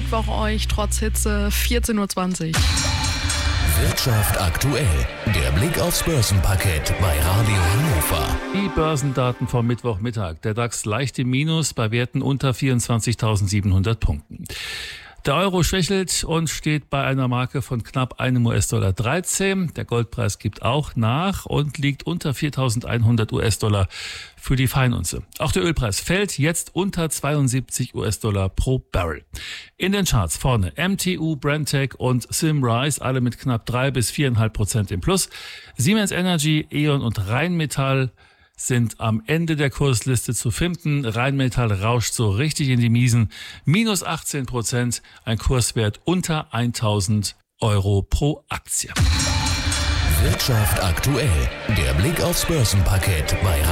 Mittwoch euch trotz Hitze 14.20 Uhr. Wirtschaft aktuell. Der Blick aufs Börsenparkett bei Radio Hannover. Die Börsendaten vom Mittwochmittag. Der DAX leicht im Minus bei Werten unter 24.700 Punkten. Der Euro schwächelt und steht bei einer Marke von knapp einem US-Dollar 13. Der Goldpreis gibt auch nach und liegt unter 4.100 US-Dollar für die Feinunze. Auch der Ölpreis fällt jetzt unter 72 US-Dollar pro Barrel. In den Charts vorne MTU, Brentech und Symrise, alle mit knapp 3 bis 4,5% im Plus. Siemens Energy, E.ON und Rheinmetall sind am Ende der Kursliste zu finden. Rheinmetall rauscht so richtig in die Miesen. Minus 18%, ein Kurswert unter 1.000 Euro pro Aktie. Wirtschaft aktuell. Der Blick aufs Börsenparkett bei